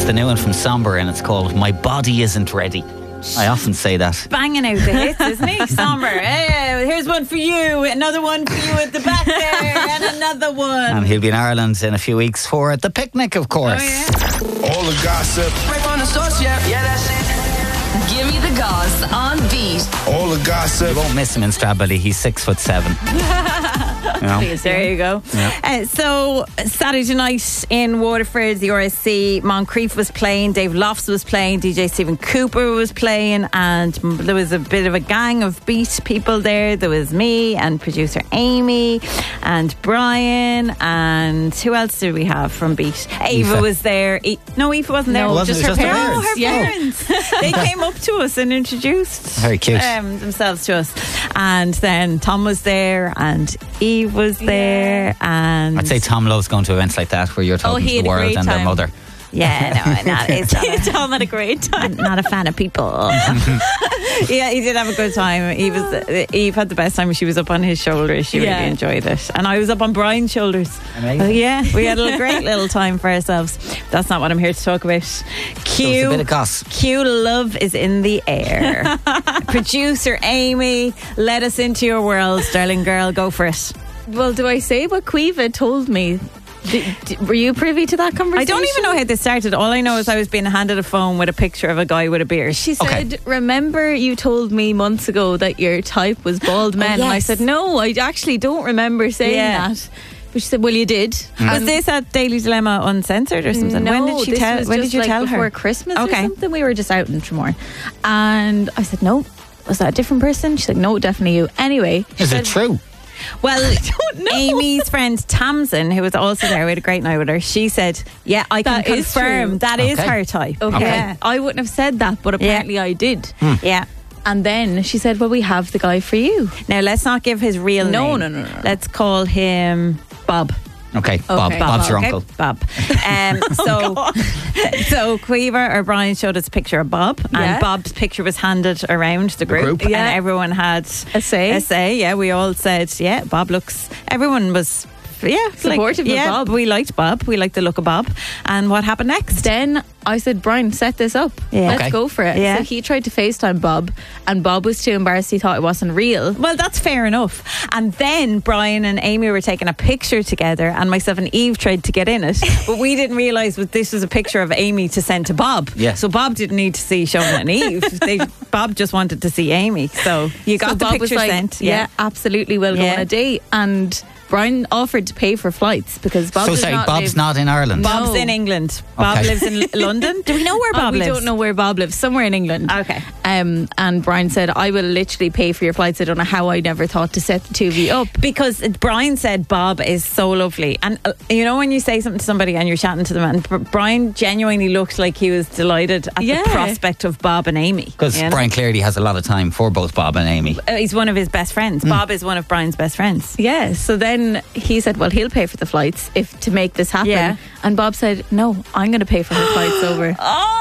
the new one from Somber, and it's called My Body Isn't Ready. I often say that. Banging out the hits, isn't he? Somber. Hey, here's one for you, another one for you at the back there, and another one. And he'll be in Ireland in a few weeks for the picnic, of course. Oh, yeah. All the gossip. Right on the source, yeah, that's it. Give me the goss on Beat. All the gossip. You won't miss him in Stradbally. He's 6'7". You know? There you go. Yeah. So Saturday night in Waterford, the RSC, Moncrief was playing, Dave Lofts was playing, DJ Stephen Cooper was playing, and there was a bit of a gang of Beat people there. There was me and producer Amy and Brian, and who else did we have from Beat? Ava was there. No, Eva wasn't there. No, just her parents. Oh, her parents. They came up to us and introduced Very cute. themselves to us. And then Tom was there and Eve was there. And I'd say Tom loves going to events like that where you're talking to the world and their mother. Yeah, no, it's Tom had a great time. not a fan of people. Yeah, he did have a good time. Eve had the best time. She was up on his shoulders. She really enjoyed it. And I was up on Brian's shoulders. Amazing. Yeah, we had a great little time for ourselves. That's not what I'm here to talk about. It was a bit of goss. Q love is in the air. Producer Amy, let us into your world, darling girl. Go for it. Well, do I say what Quiva told me? Were you privy to that conversation? I don't even know how this started. All I know is I was being handed a phone with a picture of a guy with a beard. She said, remember you told me months ago that your type was bald men? Yes. And I said, no, I actually don't remember saying that. But she said, well, you did. Was this at Daily Dilemma Uncensored or something? No, when did she tell? When did you tell her? Before Christmas or something. We were just out in Tramore, and I said, no, was that a different person? She's like, no, definitely you. Anyway, Is it true? Well, I don't know. Amy's friend Tamsin, who was also there, we had a great night with her. She said, "Yeah, I can That is confirm true. that is her type." Okay. Yeah. I wouldn't have said that, but apparently I did. Yeah. And then she said, well, we have the guy for you. Now let's not give his real name. No. Let's call him Bob. Okay, Bob. Okay. Bob's your Okay, uncle. Bob. So Quiver or Brian showed us a picture of Bob, and Bob's picture was handed around the group. And everyone had A say. Yeah, we all said, Bob looks. Everyone was. Supportive of Bob. We liked Bob. We liked the look of Bob. And what happened next? Then I said, Brian, set this up. Yeah. Let's Okay. go for it. Yeah. So he tried to FaceTime Bob, and Bob was too embarrassed. He thought it wasn't real. Well, that's fair enough. And then Brian and Amy were taking a picture together, and myself and Eve tried to get in it, but we didn't realise that this was a picture of Amy to send to Bob. Yeah. So Bob didn't need to see Shona and Eve. Bob just wanted to see Amy. So you got So the Bob picture was like, sent. Yeah, absolutely. We'll go on a date. And Brian offered to pay for flights because Bob does not Bob's live. not in Ireland. Bob's No. in England. Bob Okay. lives in London. Do we know where Bob we lives? don't know where Bob lives. Somewhere in England. Okay. And Brian said, I will literally pay for your flights. I don't know how I never thought to set the two of you up. Because Brian said Bob is so lovely. And you know when you say something to somebody and you're chatting to them, and Brian genuinely looked like he was delighted at the prospect of Bob and Amy. Because you know? Brian clearly has a lot of time for both Bob and Amy. He's one of his best friends. Bob is one of Brian's best friends. Yeah. So then he said, well, he'll pay for the flights to make this happen. Yeah. And Bob said, no, I'm going to pay for her flights over.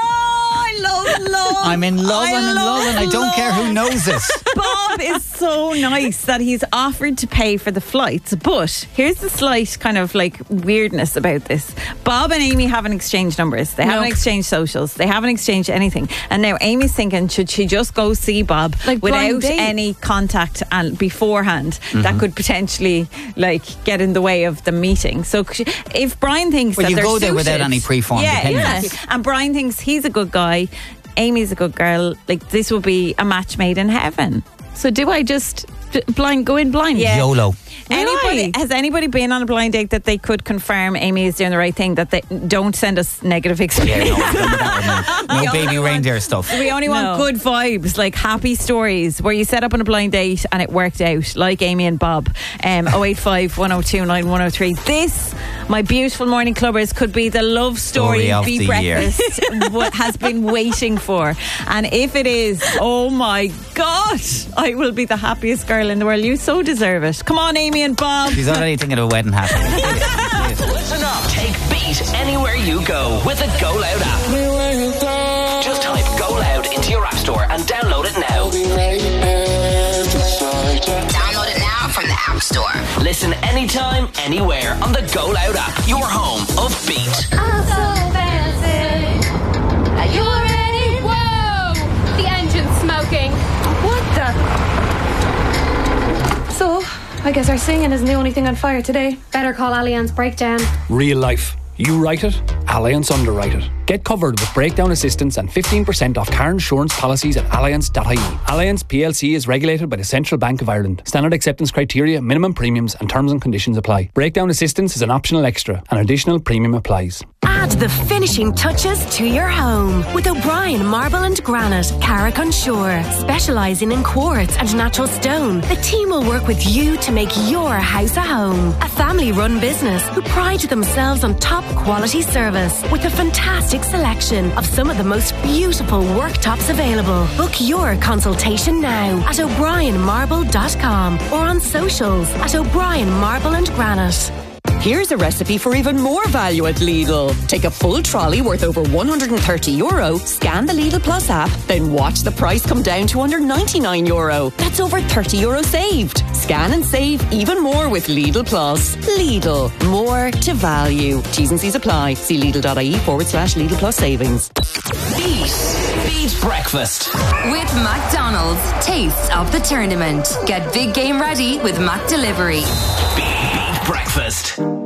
Oh, I love love. I'm in love, and I don't care who knows it. Bob is so nice that he's offered to pay for the flights. But here's the slight kind of like weirdness about this. Bob and Amy haven't exchanged numbers. They haven't exchanged socials. They haven't exchanged anything. And now Amy's thinking, should she just go see Bob Like blind without date. any contact and beforehand that could potentially like get in the way of the meeting? So if Brian thinks Well, that you they're go there without suited- any preformed opinions. exactly. And Brian thinks he's a good guy, Amy's a good girl, like this will be a match made in heaven. So do I just go in blind? Yeah. YOLO. Has anybody been on a blind date that they could confirm Amy is doing the right thing, that they don't send us negative experience? No baby reindeer stuff. We only want good vibes, like happy stories where you set up on a blind date and it worked out, like Amy and Bob. 085 102 9103. This, my beautiful morning clubbers, could be the love story of Beat the Breakfast what has been waiting for. And if it is, oh my God, I will be the happiest girl in the world. You so deserve it. Come on, Amy and Bob. She's already thinking of a wedding hat. Listen up. Take Beat anywhere you go with the Go Loud app. Just type Go Loud into your app store and download it now. Download it now from the App Store. Listen anytime, anywhere on the Go Loud app. Your home of Beat. I'm so fancy. I guess our singing isn't the only thing on fire today. Better call Allianz Breakdown. Real life. You write it, Allianz underwrite it. Get covered with breakdown assistance and 15% off car insurance policies at allianz.ie. Allianz PLC is regulated by the Central Bank of Ireland. Standard acceptance criteria, minimum premiums and terms and conditions apply. Breakdown assistance is an optional extra. An additional premium applies. Add the finishing touches to your home with O'Brien Marble and Granite, Carrick-on-Shore. Specialising in quartz and natural stone, the team will work with you to make your house a home. A family-run business who pride themselves on top quality service with a fantastic selection of some of the most beautiful worktops available. Book your consultation now at o'brienmarble.com or on socials at O'Brien Marble and Granite. Here's a recipe for even more value at Lidl. Take a full trolley worth over €130, scan the Lidl Plus app, then watch the price come down to under €99. That's over €30 saved. Scan and save even more with Lidl Plus. Lidl, more to value. T's and C's apply. See Lidl.ie/Lidl Plus savings. Beat Breakfast. With McDonald's, tastes of the tournament. Get big game ready with Mac Delivery. Beat Breakfast.